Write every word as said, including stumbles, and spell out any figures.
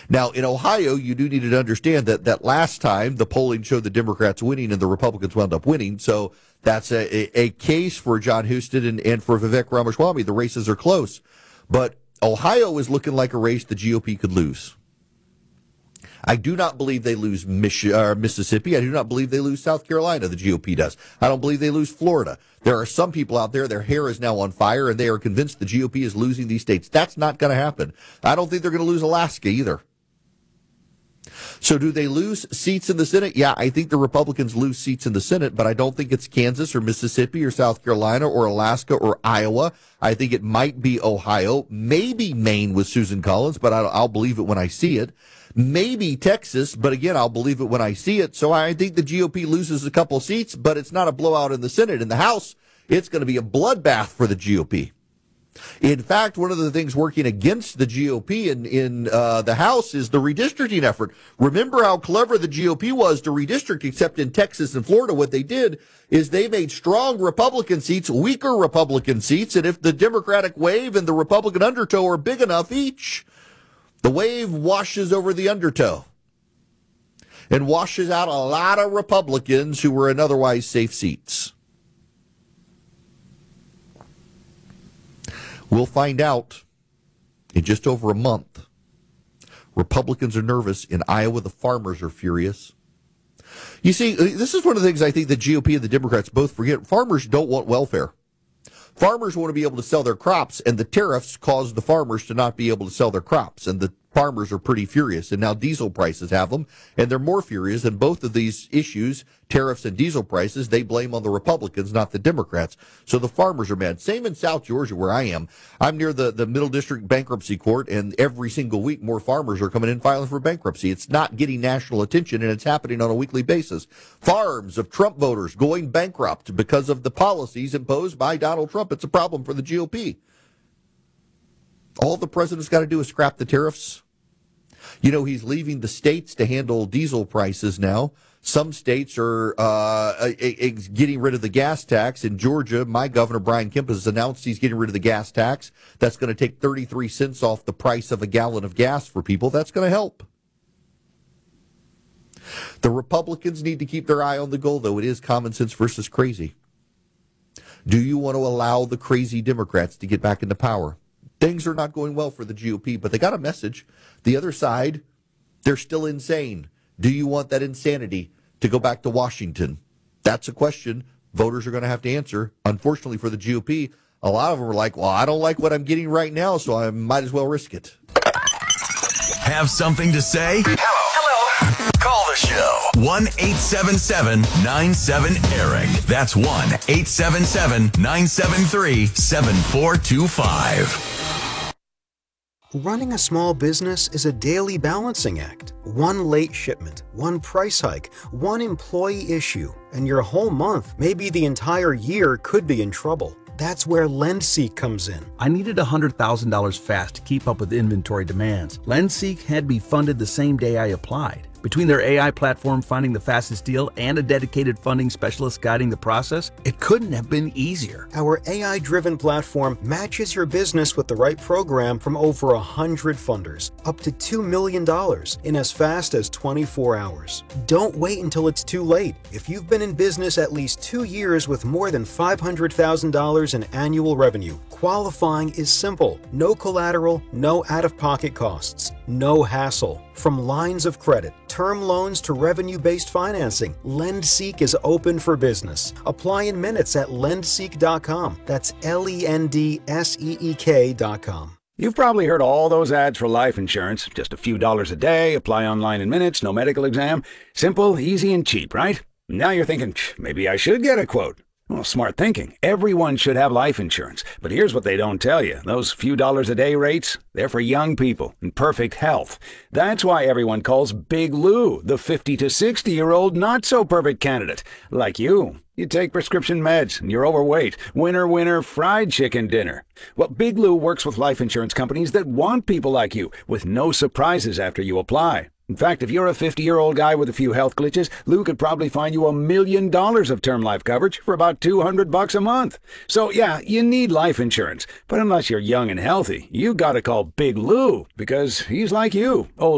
Now, in Ohio, you do need to understand that that last time the polling showed the Democrats winning and the Republicans wound up winning. So that's a, a, a case for John Huston and, and for Vivek Ramaswamy. The races are close. But Ohio is looking like a race the G O P could lose. I do not believe they lose Mich- uh, Mississippi. I do not believe they lose South Carolina, the G O P does. I don't believe they lose Florida. There are some people out there, their hair is now on fire, and they are convinced the G O P is losing these states. That's not going to happen. I don't think they're going to lose Alaska either. So do they lose seats in the Senate? Yeah, I think the Republicans lose seats in the Senate, but I don't think it's Kansas or Mississippi or South Carolina or Alaska or Iowa. I think it might be Ohio, maybe Maine with Susan Collins, but I'll, I'll believe it when I see it. Maybe Texas, but again, I'll believe it when I see it. So I think the G O P loses a couple seats, but it's not a blowout in the Senate. In the House, it's going to be a bloodbath for the G O P. In fact, one of the things working against the G O P in, in uh, the House is the redistricting effort. Remember how clever the G O P was to redistrict, except in Texas and Florida. What they did is they made strong Republican seats weaker Republican seats, and if the Democratic wave and the Republican undertow are big enough each, the wave washes over the undertow and washes out a lot of Republicans who were in otherwise safe seats. We'll find out in just over a month. Republicans are nervous. In Iowa, the farmers are furious. You see, this is one of the things I think the G O P and the Democrats both forget. Farmers don't want welfare. Farmers want to be able to sell their crops, and the tariffs cause the farmers to not be able to sell their crops, and the farmers are pretty furious, and now diesel prices have them, and they're more furious, and both of these issues, tariffs and diesel prices, they blame on the Republicans, not the Democrats. So the farmers are mad. Same in South Georgia, where I am. I'm near the, the Middle District Bankruptcy Court, and every single week more farmers are coming in filing for bankruptcy. It's not getting national attention, and it's happening on a weekly basis. Farms of Trump voters going bankrupt because of the policies imposed by Donald Trump. It's a problem for the G O P. All the president's got to do is scrap the tariffs. You know, he's leaving the states to handle diesel prices now. Some states are uh, getting rid of the gas tax. In Georgia, my governor, Brian Kemp, has announced he's getting rid of the gas tax. That's going to take thirty-three cents off the price of a gallon of gas for people. That's going to help. The Republicans need to keep their eye on the goal, though. It is common sense versus crazy. Do you want to allow the crazy Democrats to get back into power? Things are not going well for the G O P, but they got a message. The other side, they're still insane. Do you want that insanity to go back to Washington? That's a question voters are going to have to answer. Unfortunately for the G O P, a lot of them are like, well, I don't like what I'm getting right now, so I might as well risk it. Have something to say? Hello. Hello. Call the show. one eight seven seven nine seven Eric. That's one eight seven seven nine seven three seven four two five. Running a small business is a daily balancing act. One late shipment, one price hike, one employee issue, and your whole month, maybe the entire year, could be in trouble. That's where LendSeek comes in. I needed one hundred thousand dollars fast to keep up with inventory demands. LendSeek had me funded the same day I applied. Between their A I platform finding the fastest deal and a dedicated funding specialist guiding the process, it couldn't have been easier. Our A I-driven platform matches your business with the right program from over one hundred funders, up to two million dollars in as fast as twenty-four hours. Don't wait until it's too late. If you've been in business at least two years with more than five hundred thousand dollars in annual revenue, qualifying is simple. No collateral, no out-of-pocket costs, no hassle. From lines of credit, term loans to revenue-based financing, LendSeek is open for business. Apply in minutes at lend seek dot com. That's L E N D S E E K dot com. You've probably heard all those ads for life insurance. Just a few dollars a day, apply online in minutes, no medical exam. Simple, easy, and cheap, right? Now you're thinking, maybe I should get a quote. Well, smart thinking. Everyone should have life insurance. But here's what they don't tell you. Those few dollars a day rates, they're for young people in perfect health. That's why everyone calls Big Lou the fifty to sixty-year-old not-so-perfect candidate. Like you. You take prescription meds and you're overweight. Winner, winner, fried chicken dinner. Well, Big Lou works with life insurance companies that want people like you with no surprises after you apply. In fact, if you're a fifty-year-old guy with a few health glitches, Lou could probably find you a million dollars of term life coverage for about two hundred bucks a month. So yeah, you need life insurance. But unless you're young and healthy, you gotta call Big Lou because he's like you, old